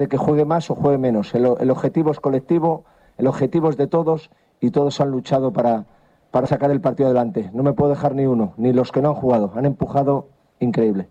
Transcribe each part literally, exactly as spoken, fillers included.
de que juegue más o juegue menos. El, el objetivo es colectivo, el objetivo es de todos y todos han luchado para, para sacar el partido adelante. No me puedo dejar ni uno, ni los que no han jugado. Han empujado increíble.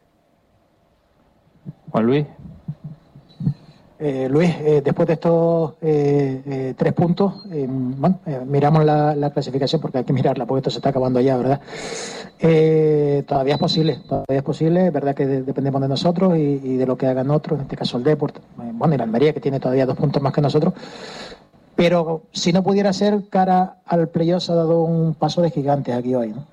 Juan Luis. Eh, Luis, eh, después de estos eh, eh, tres puntos, eh, bueno, eh, miramos la, la clasificación porque hay que mirarla porque esto se está acabando ya, ¿verdad? Eh, todavía es posible, todavía es posible, es verdad que de, dependemos de nosotros y, y de lo que hagan otros, en este caso el Deport, eh, bueno, y la Almería que tiene todavía dos puntos más que nosotros, pero si no pudiera ser, cara al playoff se ha dado un paso de gigantes aquí hoy, ¿no?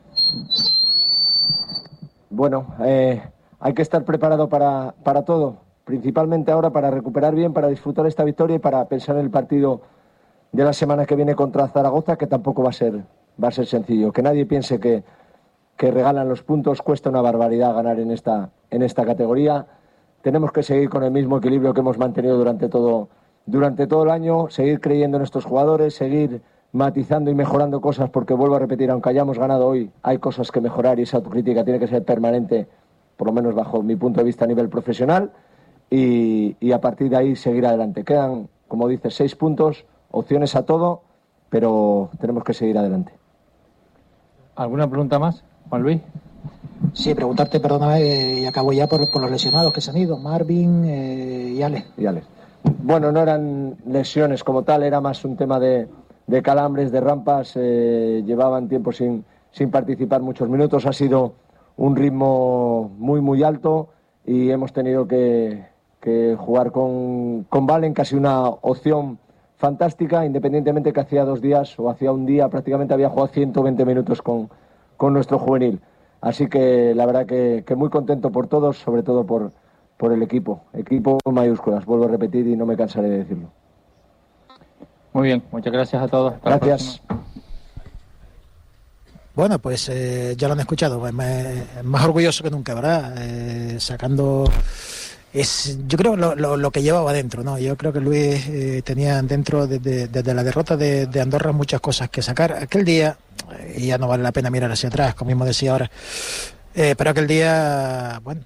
Bueno, eh, hay que estar preparado para, para todo. Principalmente ahora para recuperar bien, para disfrutar esta victoria y para pensar en el partido de la semana que viene contra Zaragoza, que tampoco va a ser, va a ser sencillo. Que nadie piense que, que regalan los puntos, cuesta una barbaridad ganar en esta, en esta categoría. Tenemos que seguir con el mismo equilibrio que hemos mantenido durante todo, durante todo el año, seguir creyendo en estos jugadores, seguir matizando y mejorando cosas, porque vuelvo a repetir, aunque hayamos ganado hoy, hay cosas que mejorar y esa autocrítica tiene que ser permanente, por lo menos bajo mi punto de vista a nivel profesional. Y, y a partir de ahí seguir adelante. Quedan, como dices, seis puntos, opciones a todo, pero tenemos que seguir adelante. ¿Alguna pregunta más, Juan Luis? Sí, preguntarte, perdóname, eh, y acabo ya por, por los lesionados que se han ido, Marvin eh, y Alex. Y Alex. Bueno, no eran lesiones como tal, era más un tema de, de calambres, de rampas, eh, llevaban tiempo sin, sin participar muchos minutos, ha sido un ritmo muy, muy alto y hemos tenido que... que jugar con, con Valen, casi una opción fantástica, independientemente que hacía dos días o hacía un día prácticamente había jugado ciento veinte minutos con, con nuestro juvenil. Así que la verdad que, que muy contento por todos, sobre todo por, por el equipo. Equipo en mayúsculas, vuelvo a repetir y no me cansaré de decirlo. Muy bien, muchas gracias a todos. Hasta gracias. Bueno, pues eh, ya lo han escuchado, me, más orgulloso que nunca, ¿verdad? Eh, sacando... Es, yo creo lo, lo, lo que llevaba dentro, ¿no? Yo creo que Luis eh, tenía dentro desde de, de la derrota de, de Andorra muchas cosas que sacar. Aquel día, y eh, ya no vale la pena mirar hacia atrás, como mismo decía ahora, eh, pero aquel día, bueno,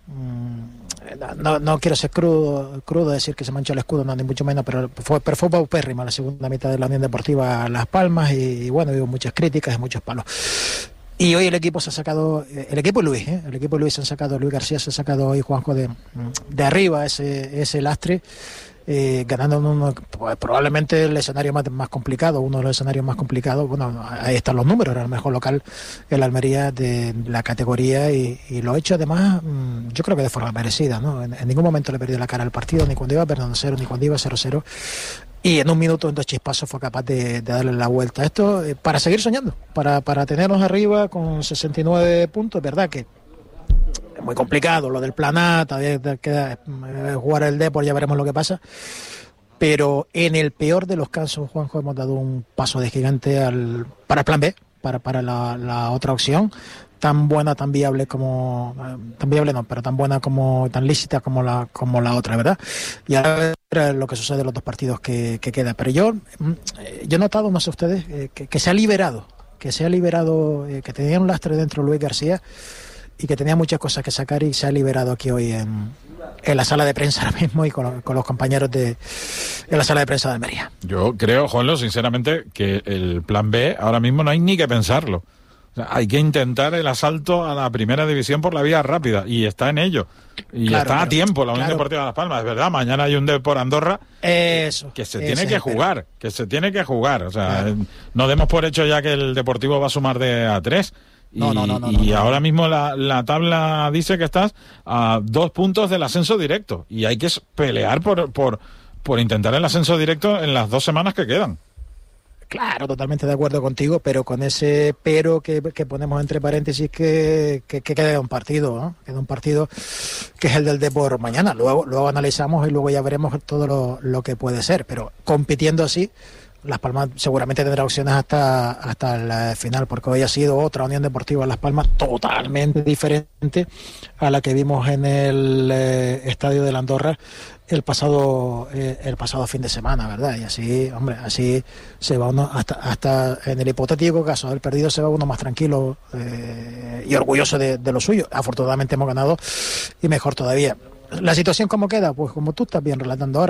mmm, no, no quiero ser crudo, crudo decir que se manchó el escudo, no, ni mucho menos, pero fue, pero fue paupérrima la segunda mitad de la Unión Deportiva Las Palmas y, y bueno, hubo muchas críticas y muchos palos. Y hoy el equipo se ha sacado, el equipo Luis, ¿eh? el equipo Luis se han sacado, Luis García se ha sacado hoy, Juanjo, de, de arriba ese, ese lastre, eh, ganando uno, pues, probablemente el escenario más, más complicado, uno de los escenarios más complicados. Bueno, ahí están los números, era el mejor local en la Almería de la categoría y, y lo ha hecho además, yo creo que de forma merecida, ¿no? En, en ningún momento le perdió la cara al partido, ni cuando iba perdiendo cero, ni cuando iba cero cero. Y en un minuto, en dos chispazos, fue capaz de, de darle la vuelta. Esto eh, para seguir soñando, para, para tenernos arriba con sesenta y nueve puntos. Es verdad que es muy complicado lo del plan A, todavía queda eh, jugar el Depor, ya veremos lo que pasa. Pero en el peor de los casos, Juanjo, hemos dado un paso de gigante al, para el plan B, para, para la, la otra opción. Tan buena, tan viable como, eh, tan viable no, pero tan buena como, tan lícita como la, como la otra, ¿verdad? Y ahora ver lo que sucede en los dos partidos que, que quedan. Pero yo, yo he notado, no sé ustedes, eh, que, que se ha liberado, que se ha liberado, eh, que tenía un lastre dentro Luis García y que tenía muchas cosas que sacar y se ha liberado aquí hoy en, en la sala de prensa ahora mismo y con, con los compañeros de en la sala de prensa de Almería. Yo creo, Juanlo, sinceramente, que el plan B ahora mismo no hay ni que pensarlo. O sea, hay que intentar el asalto a la primera división por la vía rápida y está en ello. Y claro, está a tiempo la Unión claro. Deportiva de Las Palmas, es verdad. Mañana hay un Depor Andorra eso, que se tiene que jugar, que se tiene que jugar. O sea, claro. no demos por hecho ya que el Deportivo va a sumar de a tres. Y, no, no, no, no, y no, no, ahora no. mismo la, la tabla dice que estás a dos puntos del ascenso directo y hay que pelear por, por, por intentar el ascenso directo en las dos semanas que quedan. Claro, totalmente de acuerdo contigo, pero con ese pero que, que ponemos entre paréntesis que, que, que queda un partido, ¿no? Queda un partido que es el del Depor mañana. Luego, luego analizamos y luego ya veremos todo lo, lo que puede ser, pero compitiendo así, Las Palmas seguramente tendrá opciones hasta, hasta el final, porque hoy ha sido otra Unión Deportiva Las Palmas totalmente diferente a la que vimos en el eh, estadio de la Andorra el pasado eh, el pasado fin de semana, ¿verdad? Y así, hombre, así se va uno hasta hasta en el hipotético caso de haber perdido, se va uno más tranquilo eh, y orgulloso de, de lo suyo. Afortunadamente hemos ganado y mejor todavía. la situación cómo queda, pues como tú estás bien relatando ahora.